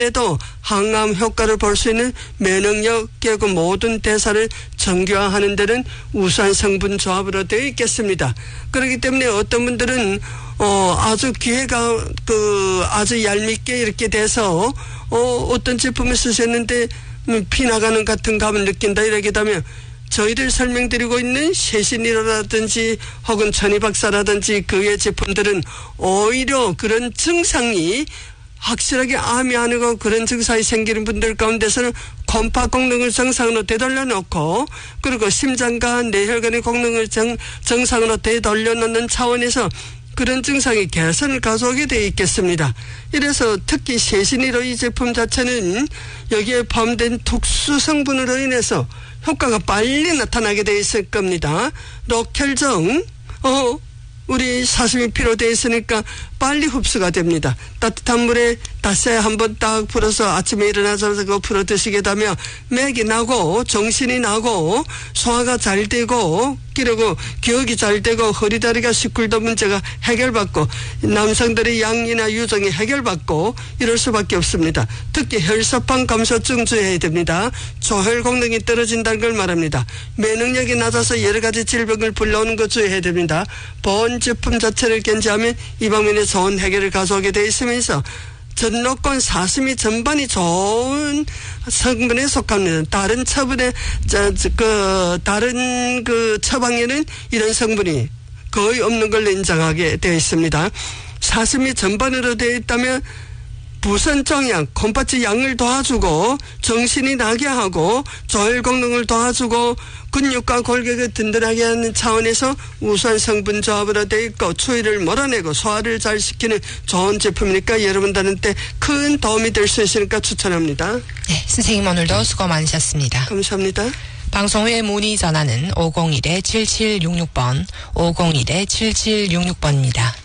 에도 항암 효과를 볼 수 있는 면역력 그 모든 대사를 정교화하는 데는 우수한 성분 조합으로 되어 있겠습니다. 그렇기 때문에 어떤 분들은 아주 기회가 아주 얄밉게 이렇게 돼서 어떤 제품을 쓰셨는데 피 나가는 같은 감을 느낀다 이렇게 되면 저희들 설명드리고 있는 셰시니로라든지 혹은 천이박사라든지 그 외 제품들은 오히려 그런 증상이 확실하게 암이 아니고 그런 증상이 생기는 분들 가운데서는 곰파功能을 정상으로 되돌려 놓고 그리고 심장과 뇌혈관의功能을 정상으로 되돌려 놓는 차원에서 그런 증상이 개선을 가져오게 되어 있겠습니다. 이래서 특히 셰시니로 이 제품 자체는 여기에 포함된 특수 성분으로 인해서 효과가 빨리 나타나게 되어 있을 겁니다. 녹혈정, 우리 사슴이 피로 되어 있으니까 빨리 흡수가 됩니다. 따뜻한 물에 닷새 한번 딱 풀어서 아침에 일어나자마자 그거 풀어 드시게 되면 맥이 나고 정신이 나고 소화가 잘 되고 그리고 기억이 잘 되고 허리다리가 시끌던 문제가 해결받고 남성들의 양이나 유정이 해결받고 이럴 수밖에 없습니다. 특히 혈소판 감소증 주의해야 됩니다. 조혈功能이 떨어진다는 걸 말합니다. 면역력이 낮아서 여러 가지 질병을 불러오는 것 주의해야 됩니다. 보온 제품 자체를 견지하면 이 방면에 좋은 해결을 가져오게 되어 있으면서 전노권 사슴이 전반이 좋은 성분에 속합니다. 다른 처분에 다른 처방에는 이런 성분이 거의 없는 걸로 인정하게 되어 있습니다. 사슴이 전반으로 되어 있다면 부선종양, 콩팥의 양을 도와주고 정신이 나게 하고 조혈功能을 도와주고 근육과 골격을 든든하게 하는 차원에서 우수한 성분 조합으로 되어 있고 추위를 몰아내고 소화를 잘 시키는 좋은 제품이니까 여러분들한테 큰 도움이 될 수 있으니까 추천합니다. 네, 선생님 오늘도 수고 많으셨습니다. 감사합니다. 방송 후에 문의 전화는 501-7766번, 501-7766번입니다.